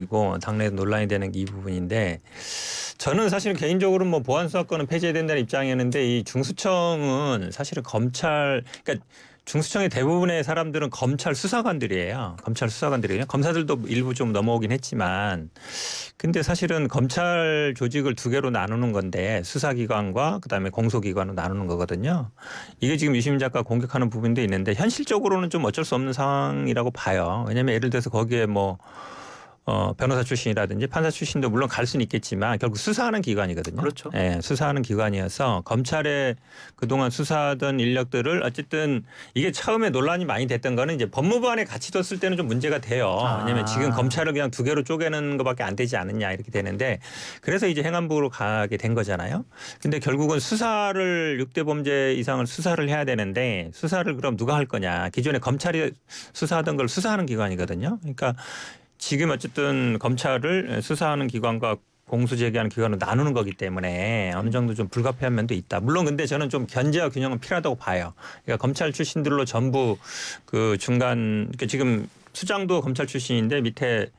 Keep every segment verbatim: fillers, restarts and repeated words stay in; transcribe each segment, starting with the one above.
이고 당내에서 논란이 되는 이 부분인데 저는 사실 개인적으로 뭐 보안수사권은 폐지된다는 입장이었는데 이 중수청은 사실은 검찰 그러니까 중수청의 대부분의 사람들은 검찰 수사관들이에요. 검찰 수사관들이에요. 검사들도 일부 좀 넘어오긴 했지만 근데 사실은 검찰 조직을 두 개로 나누는 건데 수사기관과 그다음에 공소기관으로 나누는 거거든요. 이게 지금 유시민 작가 공격하는 부분도 있는데 현실적으로는 좀 어쩔 수 없는 상황이라고 봐요. 왜냐하면 예를 들어서 거기에 뭐 어, 변호사 출신이라든지 판사 출신도 물론 갈 수는 있겠지만 결국 수사하는 기관이거든요. 그렇죠. 예, 수사하는 기관이어서 검찰에 그동안 수사하던 인력들을 어쨌든 이게 처음에 논란이 많이 됐던 거는 이제 법무부 안에 같이 뒀을 때는 좀 문제가 돼요. 아. 왜냐하면 지금 검찰을 그냥 두 개로 쪼개는 것밖에 안 되지 않느냐 이렇게 되는데 그래서 이제 행안부로 가게 된 거잖아요. 근데 결국은 수사를 육 대 범죄 이상을 수사를 해야 되는데 수사를 그럼 누가 할 거냐. 기존에 검찰이 수사하던 걸 수사하는 기관이거든요. 그러니까 지금 어쨌든 검찰을 수사하는 기관과 공수 제기하는 기관으로 나누는 거기 때문에 어느 정도 좀 불가피한 면도 있다. 물론 근데 저는 좀 견제와 균형은 필요하다고 봐요. 그러니까 검찰 출신들로 전부 그 중간 그러니까 지금 수장도 검찰 출신인데 밑에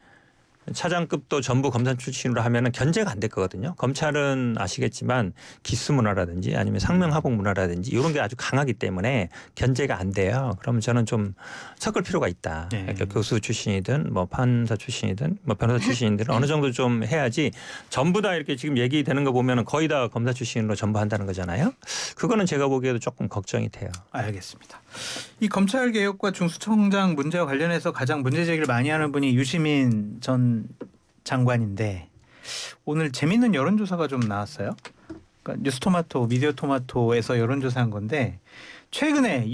차장급도 전부 검사 출신으로 하면은 견제가 안 될 거거든요. 검찰은 아시겠지만 기수 문화라든지 아니면 상명하복 문화라든지 이런 게 아주 강하기 때문에 견제가 안 돼요. 그러면 저는 좀 섞을 필요가 있다. 네. 그러니까 교수 출신이든 뭐 판사 출신이든 뭐 변호사 출신이든 어느 정도 좀 해야지 전부 다 이렇게 지금 얘기되는 거 보면은 거의 다 검사 출신으로 전부 한다는 거잖아요. 그거는 제가 보기에도 조금 걱정이 돼요. 알겠습니다. 이 검찰 개혁과 중수청장 문제와 관련해서 가장 문제 제기를 많이 하는 분이 유시민 전 장관인데 오늘 재미있는 여론조사가 좀 나왔어요. 그러니까 뉴스토마토, 미디어토마토에서 여론조사한 건데 최근에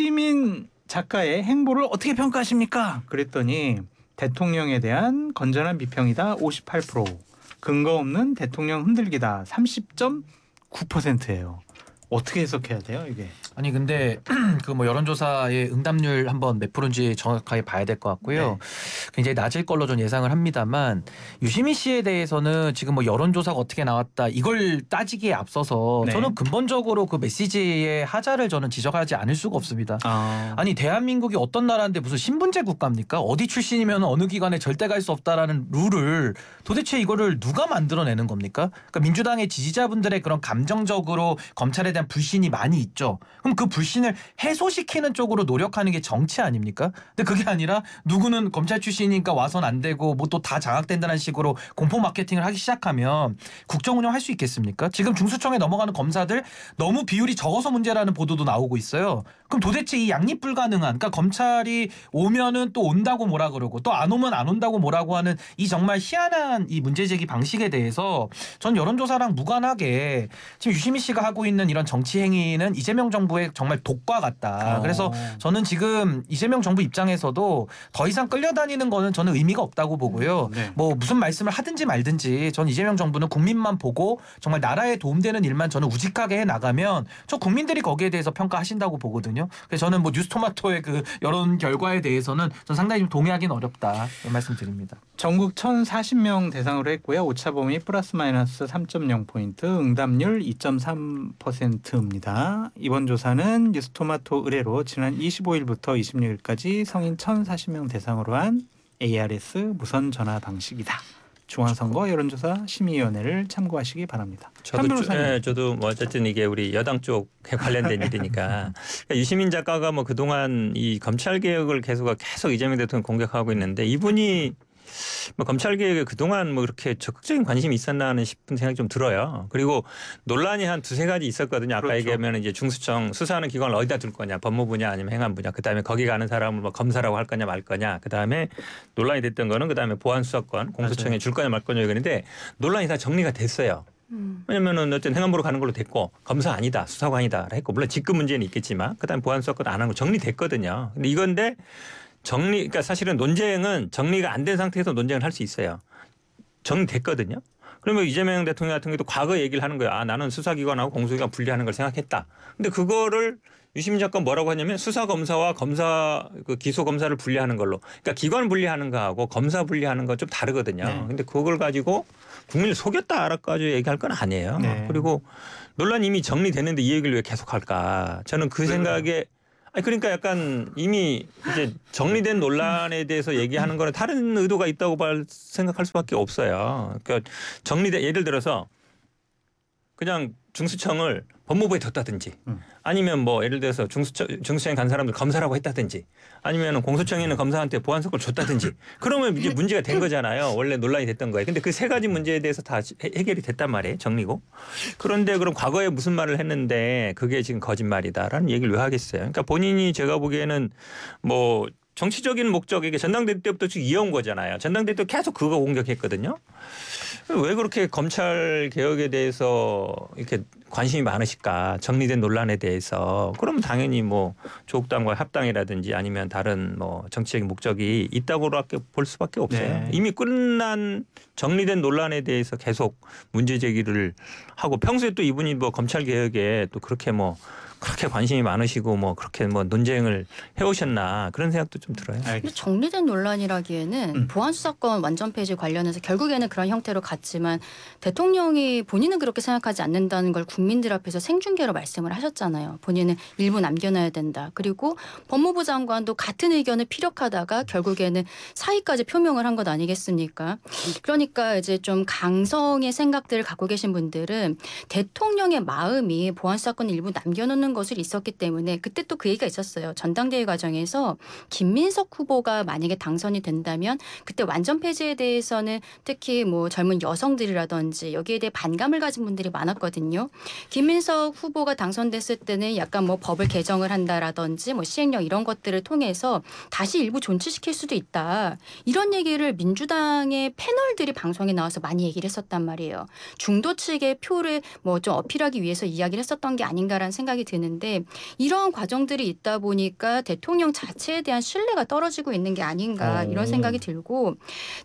유시민 작가의 행보를 어떻게 평가하십니까? 그랬더니 대통령에 대한 건전한 비평이다 오십팔 퍼센트, 근거 없는 대통령 흔들기다 삼십 점 구 퍼센트예요. 어떻게 해석해야 돼요, 이게? 아니 근데 그 뭐 여론조사의 응답률 한번 몇 프로인지 정확하게 봐야 될 것 같고요. 네. 굉장히 낮을 걸로 좀 예상을 합니다만 유시민 씨에 대해서는 지금 뭐 여론조사가 어떻게 나왔다 이걸 따지기에 앞서서 네. 저는 근본적으로 그 메시지의 하자를 저는 지적하지 않을 수가 없습니다. 아, 아니 대한민국이 어떤 나라인데 무슨 신분제 국가입니까? 어디 출신이면 어느 기관에 절대 갈 수 없다라는 룰을 도대체 이거를 누가 만들어내는 겁니까? 그러니까 민주당의 지지자분들의 그런 감정적으로 검찰에 대한 불신이 많이 있죠. 그럼 그 불신을 해소시키는 쪽으로 노력하는 게 정치 아닙니까? 근데 그게 아니라 누구는 검찰 출신이니까 와선 안 되고 뭐 또 다 장악된다는 식으로 공포 마케팅을 하기 시작하면 국정 운영할 수 있겠습니까? 지금 중수청에 넘어가는 검사들 너무 비율이 적어서 문제라는 보도도 나오고 있어요. 그럼 도대체 이 양립 불가능한 그러니까 검찰이 오면은 또 온다고 뭐라 그러고 또 안 오면 안 온다고 뭐라고 하는 이 정말 희한한 이 문제 제기 방식에 대해서 전 여론조사랑 무관하게 지금 유시민 씨가 하고 있는 이런 정치 행위는 이재명 정부의 정말 독과 같다. 어. 그래서 저는 지금 이재명 정부 입장에서도 더 이상 끌려다니는 거는 저는 의미가 없다고 보고요. 네. 뭐 무슨 말씀을 하든지 말든지 전 이재명 정부는 국민만 보고 정말 나라에 도움되는 일만 저는 우직하게 해 나가면 저 국민들이 거기에 대해서 평가하신다고 보거든요. 그래서 저는 뭐 뉴스토마토의 그 여론 결과에 대해서는 전 상당히 좀 동의하기는 어렵다 이런 말씀드립니다. 전국 천사십 명 대상으로 했고요. 오차범위 플러스 마이너스 삼 점 영 포인트, 응답률 이 점 삼 퍼센트입니다. 이번 조사는 뉴스토마토 의뢰로 지난 이십오 일부터 이십육 일까지 성인 천사십 명 대상으로 한 에이아르에스 무선 전화 방식이다. 중앙선거 여론조사 심의위원회를 참고하시기 바랍니다. 현 저도, 변호사님. 예, 저도 뭐 어쨌든 이게 우리 여당 쪽에 관련된 일이니까 그러니까 유시민 작가가 뭐 그동안 이 검찰 개혁을 계속 계속 이재명 대통령 공격하고 있는데 이분이 뭐 검찰 개혁에 그동안 뭐 그렇게 적극적인 관심이 있었나 하는 싶은 생각이 좀 들어요. 그리고 논란이 한 두세 가지 있었거든요. 아까 그렇죠. 얘기하면 이제 중수청 수사하는 기관을 어디다 둘 거냐. 법무부냐 아니면 행안부냐. 그다음에 거기 가는 사람을 뭐 검사라고 할 거냐 말 거냐. 그다음에 논란이 됐던 거는 그다음에 보안수사권 공수청에 맞아요. 줄 거냐 말 거냐 이거는데 논란이 다 정리가 됐어요. 왜냐면은 어쨌든 행안부로 가는 걸로 됐고 검사 아니다 수사관이다 했고 물론 직급 문제는 있겠지만 그다음에 보안수사권 안 하는 거 정리됐거든요. 근데 이건데 정리, 그러니까 사실은 논쟁은 정리가 안 된 상태에서 논쟁을 할 수 있어요. 정리됐거든요. 그러면 이재명 대통령 같은 경우도 과거 얘기를 하는 거예요. 아, 나는 수사기관하고 공수기관 분리하는 걸 생각했다. 근데 그거를 유시민 작가는 뭐라고 하냐면 수사검사와 검사, 그 기소검사를 분리하는 걸로. 그러니까 기관 분리하는 거하고 검사 분리하는 거 좀 다르거든요. 네. 근데 그걸 가지고 국민을 속였다라고 얘기할 건 아니에요. 네. 그리고 논란이 이미 정리됐는데 이 얘기를 왜 계속 할까. 저는 그 생각에 아니 그러니까 약간 이미 이제 정리된 논란에 대해서 얘기하는 거는 다른 의도가 있다고 말- 생각할 수밖에 없어요. 그러니까 정리돼 예를 들어서 그냥 중수청을 법무부에 뒀다든지 음. 아니면 뭐 예를 들어서 중수청, 중수청에 간 사람들 검사라고 했다든지 아니면 공수청에 있는 검사한테 보안석을 줬다든지 그러면 이제 문제가 된 거잖아요. 원래 논란이 됐던 거예요. 근데 그 세 가지 문제에 대해서 다 해- 해결이 됐단 말이에요. 정리고. 그런데 그럼 과거에 무슨 말을 했는데 그게 지금 거짓말이다라는 얘기를 왜 하겠어요. 그러니까 본인이 제가 보기에는 뭐 정치적인 목적에게 전당대회 때부터 쭉 이어온 거잖아요. 전당대회 때 계속 그거 공격했거든요. 왜 그렇게 검찰 개혁에 대해서 이렇게 관심이 많으실까? 정리된 논란에 대해서. 그러면 당연히 뭐 조국당과 합당이라든지 아니면 다른 뭐 정치적인 목적이 있다고밖에 볼 수밖에 없어요. 네. 이미 끝난 정리된 논란에 대해서 계속 문제 제기를 하고 평소에 또 이분이 뭐 검찰 개혁에 또 그렇게 뭐 그렇게 관심이 많으시고 뭐 그렇게 뭐 논쟁을 해오셨나 그런 생각도 좀 들어요. 근데 알겠습니다. 정리된 논란이라기에는 음. 보안 수사권 완전 폐지 관련해서 결국에는 그런 형태로 갔지만 대통령이 본인은 그렇게 생각하지 않는다는 걸 국민들 앞에서 생중계로 말씀을 하셨잖아요. 본인은 일부 남겨놔야 된다. 그리고 법무부 장관도 같은 의견을 피력하다가 결국에는 사의까지 표명을 한 것 아니겠습니까? 그러니까 이제 좀 강성의 생각들을 갖고 계신 분들은 대통령의 마음이 보안 수사권을 일부 남겨놓는 것을 있었기 때문에 그때 또 그 얘기가 있었어요. 전당대회 과정에서 김민석 후보가 만약에 당선이 된다면 그때 완전 폐지에 대해서는 특히 뭐 젊은 여성들이라든지 여기에 대해 반감을 가진 분들이 많았거든요. 김민석 후보가 당선됐을 때는 약간 뭐 법을 개정을 한다라든지 뭐 시행령 이런 것들을 통해서 다시 일부 존치시킬 수도 있다. 이런 얘기를 민주당의 패널들이 방송에 나와서 많이 얘기를 했었단 말이에요. 중도 측의 표를 뭐 좀 어필하기 위해서 이야기를 했었던 게 아닌가라는 생각이 드는데 이런 과정들이 있다 보니까 대통령 자체에 대한 신뢰가 떨어지고 있는 게 아닌가 어. 이런 생각이 들고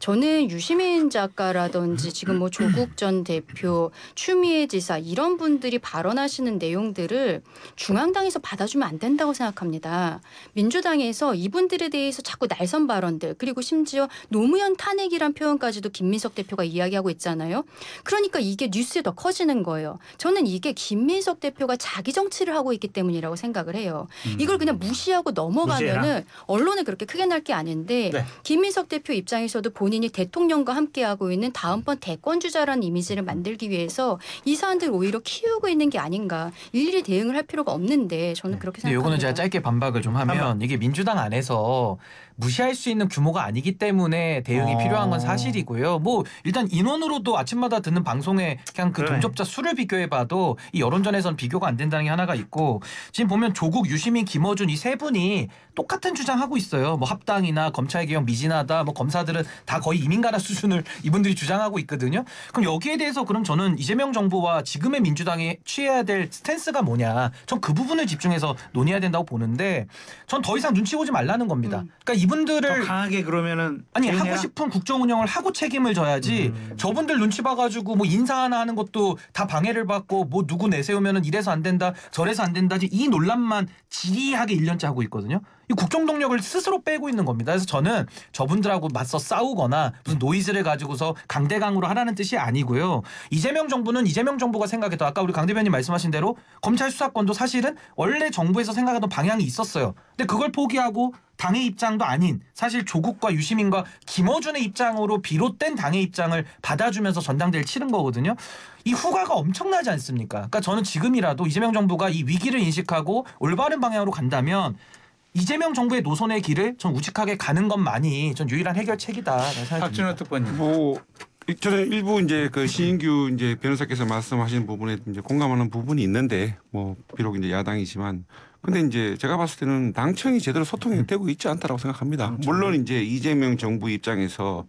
저는 유시민 작가라든지 지금 뭐 조국 전 대표, 추미애 지사 이런 분들이 발언하시는 내용들을 중앙당에서 받아주면 안 된다고 생각합니다. 민주당에서 이분들에 대해서 자꾸 날선 발언들 그리고 심지어 노무현 탄핵이란 표현까지도 김민석 대표가 이야기하고 있잖아요. 그러니까 이게 뉴스에 더 커지는 거예요. 저는 이게 김민석 대표가 자기 정치를 하고 있기 때문이라고 생각을 해요. 이걸 그냥 무시하고 넘어가면은 무시해라. 언론에 그렇게 크게 날 게 아닌데 네. 김민석 대표 입장에서도 본인이 대통령과 함께하고 있는 다음번 대권주자라는 이미지를 만들기 위해서 이 사안들 오히려 키우고 있는 게 아닌가. 일일이 대응을 할 필요가 없는데 저는 그렇게 근데 생각합니다. 요거는 제가 짧게 반박을 좀 하면 반박. 이게 민주당 안에서 무시할 수 있는 규모가 아니기 때문에 대응이 어. 필요한 건 사실이고요. 뭐 일단 인원으로도 아침마다 듣는 방송에 그냥 그 그러네. 동접자 수를 비교해봐도 이 여론전에선 비교가 안 된다는 게 하나가 있고 지금 보면 조국, 유시민, 김어준 이 세 분이 똑같은 주장하고 있어요. 뭐 합당이나 검찰개혁 미진하다. 뭐 검사들은 다 거의 이민가라 수준을 이분들이 주장하고 있거든요. 그럼 여기에 대해서 그럼 저는 이재명 정부와 지금의 민주당이 취해야 될 스탠스가 뭐냐. 전 그 부분을 집중해서 논의해야 된다고 보는데 전 더 이상 눈치 보지 말라는 겁니다. 음. 그러니까 이분들을 더 강하게 그러면은 아니 대응해라? 하고 싶은 국정 운영을 하고 책임을 져야지 음. 저분들 눈치 봐가지고 뭐 인사 하나 하는 것도 다 방해를 받고 뭐 누구 내세우면은 이래서 안 된다 저래서 안 된다 이 논란만 지리하게 일 년째 하고 있거든요. 이 국정 동력을 스스로 빼고 있는 겁니다. 그래서 저는 저분들하고 맞서 싸우거나 무슨 노이즈를 가지고서 강대강으로 하라는 뜻이 아니고요. 이재명 정부는 이재명 정부가 생각했던 아까 우리 강 대변인 말씀하신 대로 검찰 수사권도 사실은 원래 정부에서 생각하던 방향이 있었어요. 근데 그걸 포기하고 당의 입장도 아닌 사실 조국과 유시민과 김어준의 입장으로 비롯된 당의 입장을 받아주면서 전당대회를 치른 거거든요. 이 후과가 엄청나지 않습니까? 그러니까 저는 지금이라도 이재명 정부가 이 위기를 인식하고 올바른 방향으로 간다면 이재명 정부의 노선의 길을 전 우직하게 가는 것만이 전 유일한 해결책이다라는 생각이 박준호 듭니다. 특보님. 뭐 저는 일부 이제 그 신인규 이제 변호사께서 말씀하신 부분에 이제 공감하는 부분이 있는데 뭐 비록 이제 야당이지만 근데 이제 제가 봤을 때는 당청이 제대로 소통이 되고 있지 않다라고 생각합니다. 물론 이제 이재명 정부 입장에서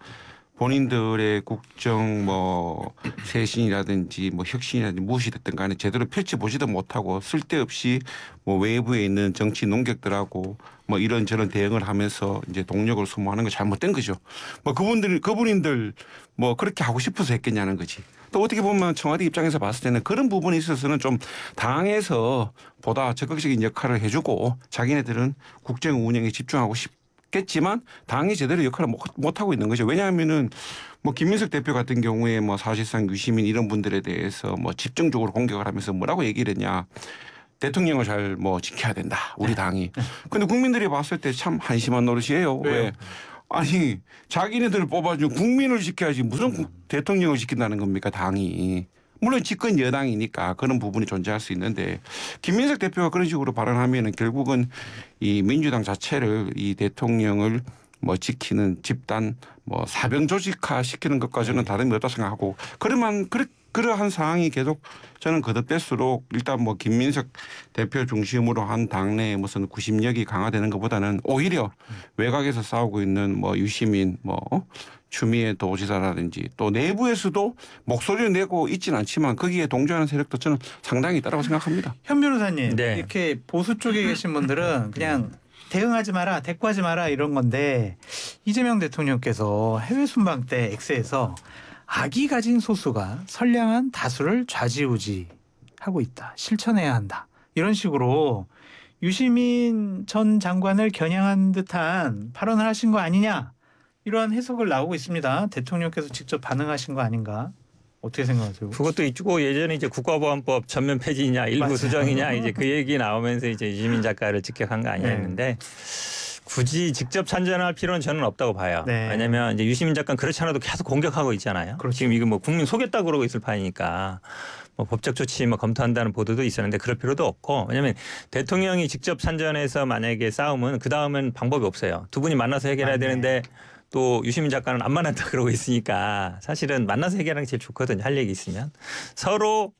본인들의 국정 뭐 쇄신이라든지 뭐 혁신이라든지 무엇이 됐든 간에 제대로 펼쳐보지도 못하고 쓸데없이 뭐 외부에 있는 정치 농객들하고 뭐 이런저런 대응을 하면서 이제 동력을 소모하는 거 잘못된 거죠. 뭐 그분들 그분인들 뭐 그렇게 하고 싶어서 했겠냐는 거지. 또 어떻게 보면 청와대 입장에서 봤을 때는 그런 부분에 있어서는 좀 당에서 보다 적극적인 역할을 해주고 자기네들은 국정 운영에 집중하고 싶 겠지만 당이 제대로 역할을 못 하고 있는 거죠. 왜냐하면은 뭐 김민석 대표 같은 경우에 뭐 사실상 유시민 이런 분들에 대해서 뭐 집중적으로 공격을 하면서 뭐라고 얘기를 했냐. 대통령을 잘 뭐 지켜야 된다. 우리 당이. 근데 국민들이 봤을 때 참 한심한 노릇이에요. 왜요? 왜? 아니 자기네들을 뽑아준 국민을 지켜야지 무슨 국- 대통령을 지킨다는 겁니까 당이. 물론 집권 여당이니까 그런 부분이 존재할 수 있는데 김민석 대표가 그런 식으로 발언하면은 결국은 이 민주당 자체를 이 대통령을 뭐 지키는 집단 뭐 사병 조직화 시키는 것까지는 다름이 없다 생각하고 그러면 그러, 그러한 상황이 계속 저는 거듭될수록 일단 뭐 김민석 대표 중심으로 한 당내에 무슨 구심력이 강화되는 것보다는 오히려 외곽에서 싸우고 있는 뭐 유시민 뭐 추미애 도지사라든지 또 내부에서도 목소리를 내고 있지는 않지만 거기에 동조하는 세력도 저는 상당히 있다고 생각합니다. 현 변호사님 네. 이렇게 보수 쪽에 계신 분들은 그냥 대응하지 마라, 대꾸하지 마라 이런 건데 이재명 대통령께서 해외 순방 때 X에서 악이 가진 소수가 선량한 다수를 좌지우지하고 있다. 실천해야 한다. 이런 식으로 유시민 전 장관을 겨냥한 듯한 발언을 하신 거 아니냐. 이러한 해석을 나오고 있습니다. 대통령께서 직접 반응하신 거 아닌가. 어떻게 생각하세요? 그것도 있고 예전에 이제 국가보안법 전면 폐지냐 일부 맞아요. 수정이냐 이제 그 얘기 나오면서 이제 유시민 작가를 직격한 거 아니었는데 굳이 직접 찬전할 필요는 저는 없다고 봐요. 네. 왜냐하면 이제 유시민 작가는 그렇지 않아도 계속 공격하고 있잖아요. 그렇죠. 지금 이거 뭐 국민 속였다 그러고 있을 판이니까 뭐 법적 조치 뭐 검토한다는 보도도 있었는데 그럴 필요도 없고 왜냐하면 대통령이 직접 찬전해서 만약에 싸우면 그 다음은 방법이 없어요. 두 분이 만나서 해결해야 맞네. 되는데 또 유시민 작가는 안 만난다 그러고 있으니까 사실은 만나서 해결하는 게 제일 좋거든요. 할 얘기 있으면. 서로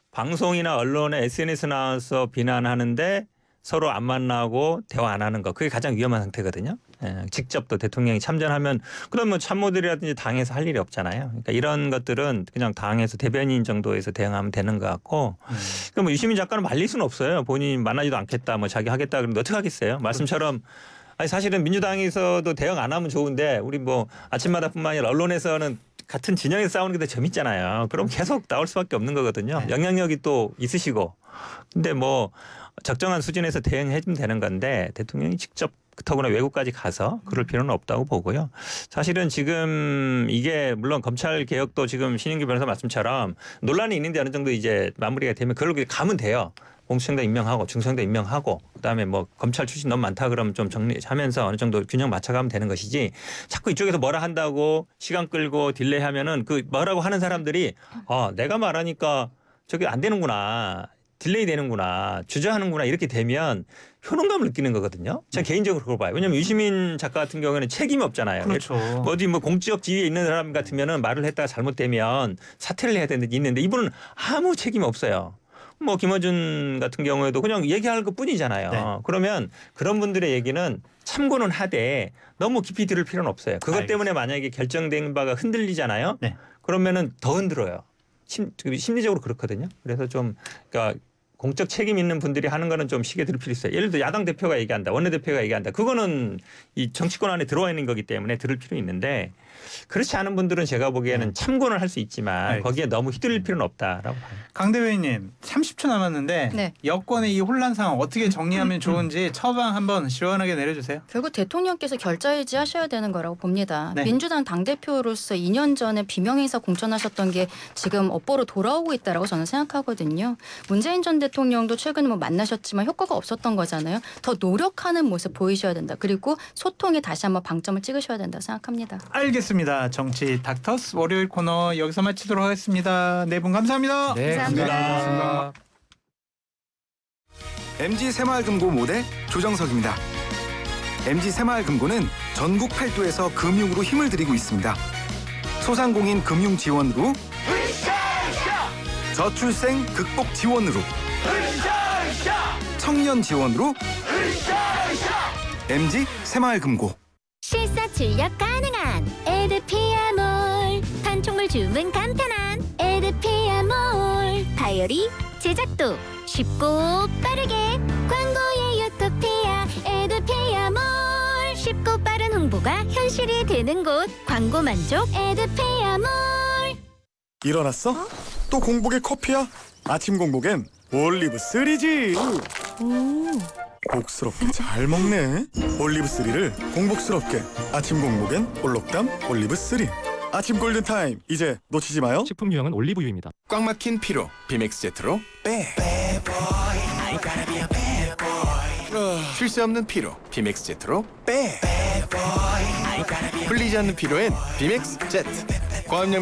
방송이나 언론에 에스엔에스 나와서 비난하는데 서로 안 만나고 대화 안 하는 거 그게 가장 위험한 상태거든요. 예, 직접 또 대통령이 참전하면 그러면 참모들이라든지 당에서 할 일이 없잖아요. 그러니까 이런 것들은 그냥 당에서 대변인 정도에서 대응하면 되는 것 같고 음. 그러니까 뭐 유시민 작가는 말릴 수는 없어요. 본인이 만나지도 않겠다 뭐 자기 하겠다 그러면 어떻게 하겠어요. 말씀처럼 아니 사실은 민주당에서도 대응 안 하면 좋은데 우리 뭐 아침마다뿐만 아니라 언론에서는 같은 진영에서 싸우는 게 더 재밌잖아요. 그럼 계속 나올 수밖에 없는 거거든요. 네. 영향력이 또 있으시고. 근데 뭐 적정한 수준에서 대응해 주면 되는 건데 대통령이 직접 더구나 외국까지 가서 그럴 필요는 없다고 보고요. 사실은 지금 이게 물론 검찰 개혁도 지금 신인규 변호사 말씀처럼 논란이 있는데 어느 정도 이제 마무리가 되면 그걸 가면 돼요. 공수처장도 임명하고 중수청도 임명하고 그다음에 뭐 검찰 출신 너무 많다 그러면 좀 정리하면서 어느 정도 균형 맞춰가면 되는 것이지 자꾸 이쪽에서 뭐라 한다고 시간 끌고 딜레이하면은 그 뭐라고 하는 사람들이 아 내가 말하니까 저게 안 되는구나. 딜레이 되는구나. 주저하는구나. 이렇게 되면 효능감을 느끼는 거거든요. 제가 개인적으로 그걸 봐요. 왜냐하면 유시민 작가 같은 경우에는 책임이 없잖아요. 그렇죠. 어디 뭐 공적 지위에 있는 사람 같으면은 말을 했다가 잘못되면 사퇴를 해야 되는 데 있는데 이분은 아무 책임이 없어요. 뭐 김어준 같은 경우에도 그냥 얘기할 것 뿐이잖아요. 네. 그러면 그런 분들의 얘기는 참고는 하되 너무 깊이 들을 필요는 없어요. 그것 알겠습니다. 때문에 만약에 결정된 바가 흔들리잖아요. 네. 그러면은 더 흔들어요. 심, 심리적으로 그렇거든요. 그래서 좀 그러니까 공적 책임 있는 분들이 하는 거는 좀 시계 들을 필요 있어요. 예를 들어 야당 대표가 얘기한다. 원내대표가 얘기한다. 그거는 이 정치권 안에 들어와 있는 거기 때문에 들을 필요 있는데 그렇지 않은 분들은 제가 보기에는 참고는 할 수 있지만 알겠습니다. 거기에 너무 휘둘릴 필요는 없다라고 봐요. 강 대변인님 삼십 초 남았는데 네. 여권의 이 혼란 상황 어떻게 정리하면 좋은지 처방 한번 시원하게 내려주세요. 결국 대통령께서 결자해지 하셔야 되는 거라고 봅니다. 네. 민주당 당대표로서 이 년 전에 비명행사 공천하셨던 게 지금 업보로 돌아오고 있다라고 저는 생각하거든요. 문재인 전 대통령도 최근에 뭐 만나셨지만 효과가 없었던 거잖아요. 더 노력하는 모습 보이셔야 된다. 그리고 소통에 다시 한번 방점을 찍으셔야 된다 생각합니다. 알겠습니다. 정치 닥터스 월요일 코너 여기서 마치도록 하겠습니다. 네 분 감사합니다. 네, 감사합니다. 감사합니다. 엠지 새마을금고 모델 조정석입니다. 엠지 새마을금고는 전국 팔도에서 금융으로 힘을 들이고 있습니다. 소상공인 금융 지원으로, 저출생 극복 지원으로, 청년 지원으로, 엠지 새마을금고. 실사 출력 가능한 에드피아몰, 판촉물 주문 간편한 에드피아몰, 다이어리 제작도 쉽고 빠르게, 광고의 유토피아 에드피아몰, 쉽고 빠른 홍보가 현실이 되는 곳, 광고 만족 에드피아몰. 일어났어? 또 공복에 커피야? 아침 공복엔 올리브 쓰리지. 복스럽게 잘 먹네. 올리브 쓰리를 공복스럽게. 아침 공복엔 올록담 올리브 쓰리. 아침 골든타임 이제 놓치지 마요. 식품 유형은 올리브유입니다. 꽉 막힌 피로 비맥스 제트로 빼. 쉴 새 없는 피로 비맥스 제트로 빼. 풀리지 않는 피로엔 비맥스 제트. 고함량